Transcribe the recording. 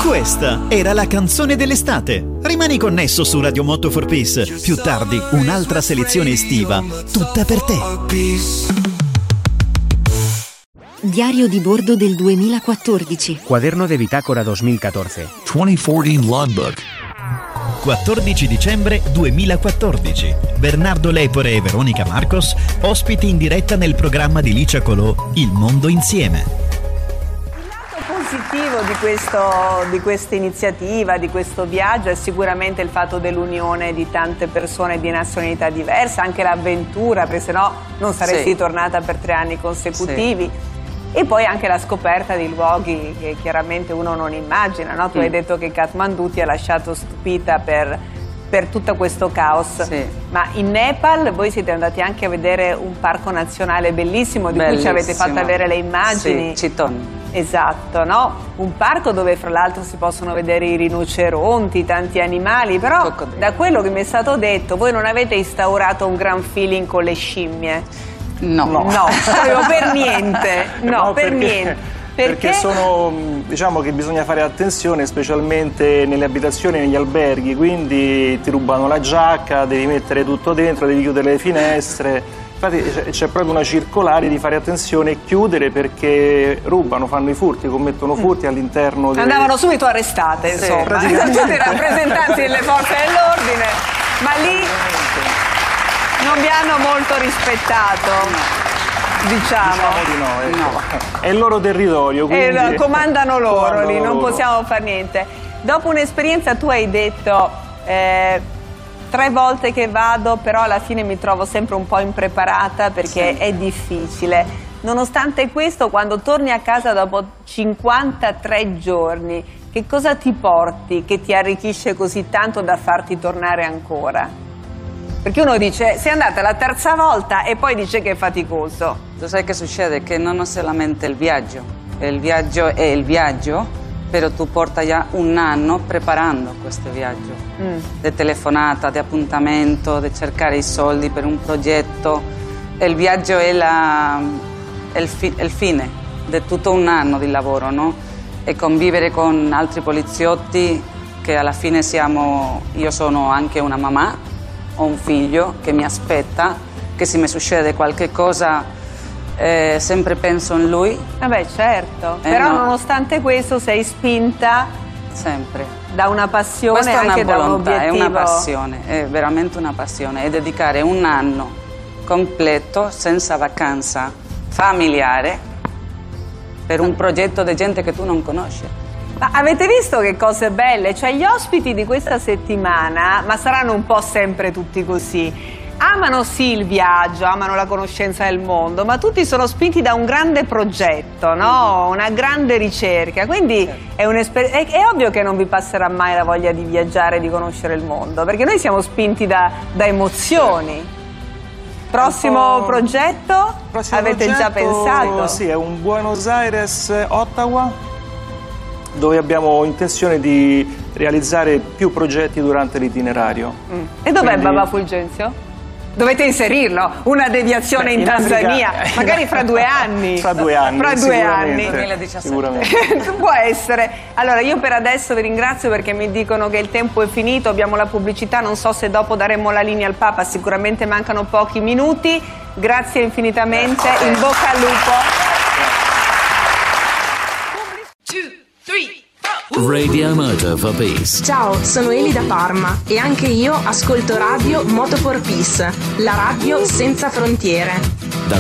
Questa era la canzone dell'estate. Rimani connesso su Radio Moto for Peace. Più tardi un'altra selezione estiva, tutta per te. Diario di bordo del 2014. Cuaderno de bitácora 2014. 2014 Logbook. 14 dicembre 2014. Bernardo Lepore e Veronica Marcos, ospiti in diretta nel programma di Licia Colò, Il Mondo Insieme. Positivo di questa iniziativa, di questo viaggio, è sicuramente il fatto dell'unione di tante persone di nazionalità diverse, anche l'avventura, perché sennò non saresti tornata per 3 anni consecutivi. E poi anche la scoperta di luoghi che chiaramente uno non immagina, no? Tu hai detto che Kathmandu ti ha lasciato stupita per tutto questo caos, ma in Nepal voi siete andati anche a vedere un parco nazionale bellissimo, di cui ci avete fatto avere le immagini. Sì, Chiton. Esatto, no? Un parco dove fra l'altro si possono vedere i rinoceronti, tanti animali, però da quello che mi è stato detto voi non avete instaurato un gran feeling con le scimmie. No, proprio per niente, per niente. Perché diciamo che bisogna fare attenzione specialmente nelle abitazioni e negli alberghi, quindi ti rubano la giacca, devi mettere tutto dentro, devi chiudere le finestre. Infatti c'è proprio una circolare di fare attenzione e chiudere, perché rubano, fanno i furti, commettono furti all'interno Andavano subito arrestate, insomma, tutti i rappresentanti delle forze dell'ordine, ma lì non vi hanno molto rispettato. Diciamo di no. È il loro territorio, quindi comandano loro lì, non possiamo fare niente. Dopo un'esperienza, tu hai detto 3 volte che vado, però alla fine mi trovo sempre un po' impreparata perché è difficile. Nonostante questo, quando torni a casa dopo 53 giorni, che cosa ti porti che ti arricchisce così tanto da farti tornare ancora? Perché uno dice, sei andata la 3ª volta e poi dice che è faticoso. Tu sai che succede? Che non è solamente il viaggio è il viaggio, però tu porti già un anno preparando questo viaggio. Di telefonata, di appuntamento, di cercare i soldi per un progetto. Il viaggio è il fine di tutto un anno di lavoro, no? E convivere con altri poliziotti che alla fine io sono anche una mamma. Ho un figlio che mi aspetta, che se mi succede qualche cosa sempre penso in lui. Vabbè, certo, però nonostante questo sei spinta sempre da una passione. Questa anche è una volontà, da un obiettivo. è una passione, è veramente una passione, è dedicare un anno completo senza vacanza familiare per un progetto di gente che tu non conosci. Ma avete visto che cose belle? Cioè gli ospiti di questa settimana, ma saranno un po' sempre tutti così, amano sì il viaggio, amano la conoscenza del mondo, ma tutti sono spinti da un grande progetto, no? Una grande ricerca, quindi è ovvio che non vi passerà mai la voglia di viaggiare, di conoscere il mondo, perché noi siamo spinti da emozioni. Prossimo progetto? Avete già pensato? Sì, è un Buenos Aires-Ottawa, dove abbiamo intenzione di realizzare più progetti durante l'itinerario. E dov'è Baba Fulgenzio? Dovete inserirlo, una deviazione in Tanzania, magari fra 2 anni. Fra 2 anni, fra 2 anni. 2017. Sicuramente. Può essere. Allora, io per adesso vi ringrazio perché mi dicono che il tempo è finito, abbiamo la pubblicità, non so se dopo daremo la linea al Papa, sicuramente mancano pochi minuti. Grazie infinitamente, in bocca al lupo. Radio Moto for Peace. Ciao, sono Eli da Parma e anche io ascolto Radio Moto for Peace, la radio senza frontiere.